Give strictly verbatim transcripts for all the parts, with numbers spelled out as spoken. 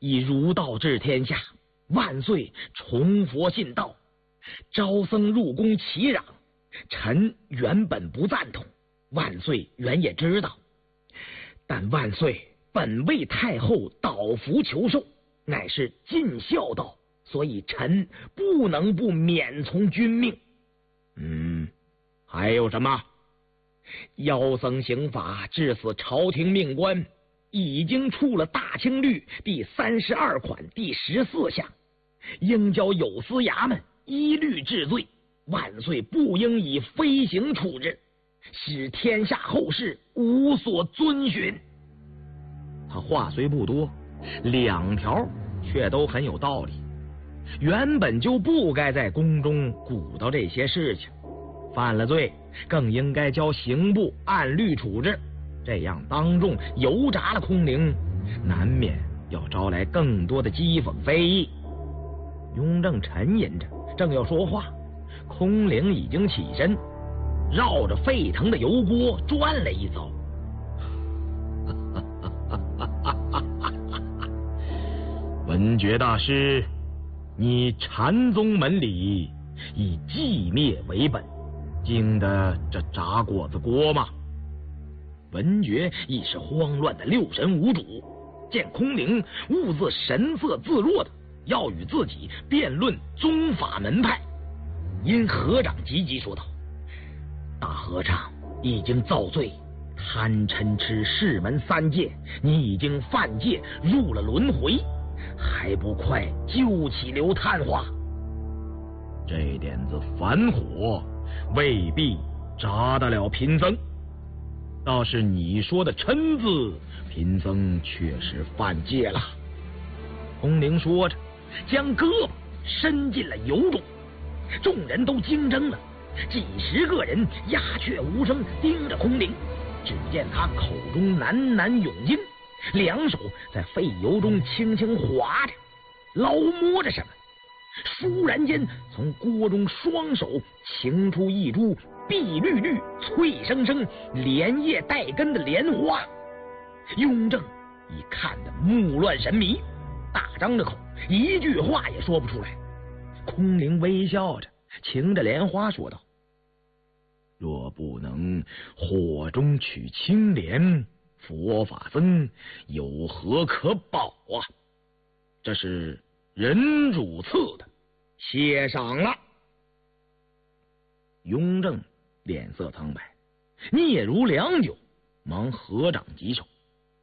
以儒道治天下，万岁崇佛信道，招僧入宫祈禳，臣原本不赞同，万岁原也知道，但万岁本为太后祷服求寿，乃是尽孝道，所以臣不能不免从君命。嗯，还有什么？妖僧刑法致死朝廷命官，已经出了大清律第三十二款第十四项，应交有司衙门依律治罪，万岁不应以非刑处置，使天下后世无所遵循。他话虽不多，两条却都很有道理。原本就不该在宫中鼓捣这些事情，犯了罪更应该交刑部按律处置，这样当众油炸了空灵，难免要招来更多的讥讽非议。雍正沉吟着，正要说话，空灵已经起身，绕着沸腾的油锅转了一遭。文觉大师，你禅宗门里以寂灭为本，经的这炸果子锅吗？文觉一时慌乱的六神无主，见空灵兀自神色自若的要与自己辩论宗法门派，因合掌急急说道：大和尚已经造罪，贪嗔痴世门三戒，你已经犯戒入了轮回，还不快救起刘探花？这点子凡火未必炸得了贫僧，倒是你说的嗔字，贫僧确实犯戒了。空灵说着，将胳膊伸进了油中，众人都惊怔了，几十个人鸦雀无声盯着空灵，只见他口中喃喃涌经，两手在沸油中轻轻划着，捞摸着什么。倏然间从锅中双手擎出一株碧绿绿脆生生连叶带根的莲花。雍正已看得目乱神迷，大张着口一句话也说不出来。空灵微笑着擎着莲花说道：若不能火中取青莲，佛法僧有何可保啊？这是人主赐的，谢赏了。雍正脸色苍白，嗫如良久，忙合掌稽首：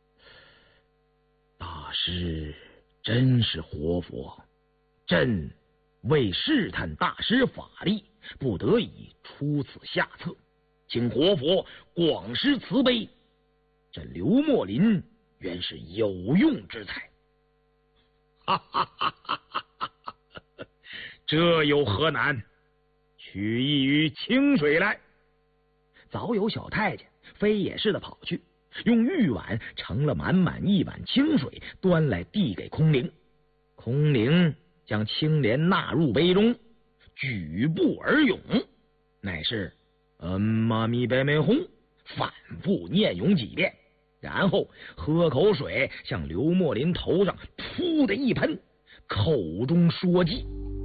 大师真是活佛，朕为试探大师法力，不得已出此下策，请活佛广施慈悲。这刘墨林原是有用之才。哈哈哈哈哈哈！这有何难？取一鱼清水来。早有小太监飞也似的跑去，用玉碗盛了满满一碗清水，端来递给空灵。空灵将青莲纳入杯中，举步而涌，乃是嗯嘛咪呗咪哄，反复念咏几遍，然后喝口水，向刘墨林头上噗的一喷，口中说偈：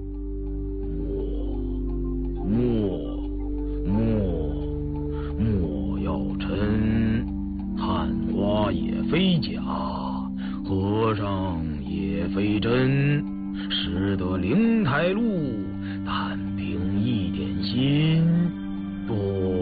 莫莫莫要嗔，探花也非假，和尚也非真，识得灵台路，但凭一点心，多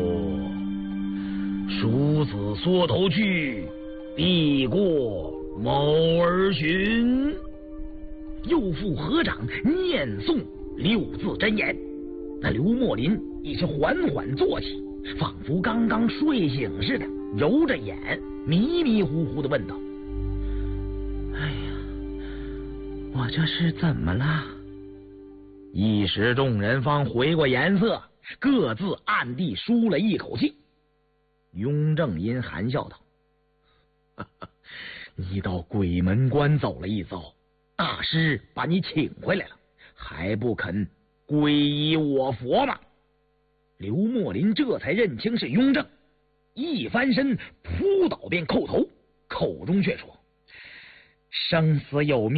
殊死缩头去，避过猫儿寻。又复合掌念诵六字真言。那刘墨林已是缓缓坐起，仿佛刚刚睡醒似的，揉着眼，迷迷糊糊的问道：哎呀，我这是怎么了？一时众人方回过颜色，各自暗地舒了一口气。雍正阴含笑道：哈哈，你到鬼门关走了一遭，大师把你请回来了，还不肯皈依我佛吗？刘墨林这才认清是雍正，一翻身扑倒便叩头，口中却说：生死有命。